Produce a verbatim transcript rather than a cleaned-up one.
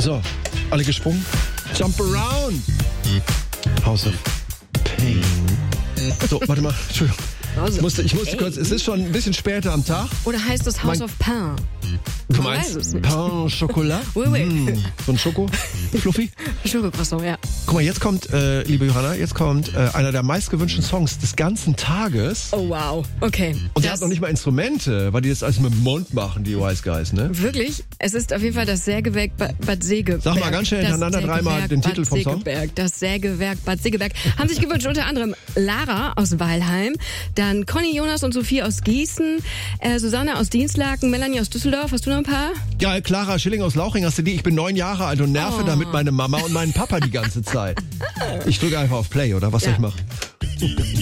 So, alle gesprungen. Jump around. House of Pain. So, warte mal. Entschuldigung. Ich musste, ich musste kurz, es ist schon ein bisschen später am Tag. Oder heißt das House Mein- of Pain? Du Man meinst weiß es nicht. Pain au Chocolat? Oui, oui. Mm, so ein Schoko? Fluffy? Schokocroissant, ja. Guck mal, jetzt kommt, äh, liebe Johanna, jetzt kommt äh, einer der meistgewünschten Songs des ganzen Tages. Oh, wow. Okay. Und der Das- hat noch nicht mal Instrumente, weil die das alles mit dem Mund machen, die Wise Guys, ne? Wirklich? Es ist auf jeden Fall das Sägewerk Ba- Bad Segeberg. Sag mal ganz schnell Das hintereinander dreimal Sägewerk den Bad Titel vom Song. Segeberg. Das Sägewerk Bad Segeberg. Haben sich gewünscht unter anderem Lara aus Weilheim, dann Conny, Jonas und Sophie aus Gießen, äh, Susanne aus Dienstlaken, Melanie aus Düsseldorf. Hast du noch ein paar? Geil, Clara Schilling aus Lauchring, hast du die? Ich bin neun Jahre alt und nerve Oh. damit meine Mama und meinen Papa die ganze Zeit. Ich drücke einfach auf Play, oder? Was soll Ja. ich machen?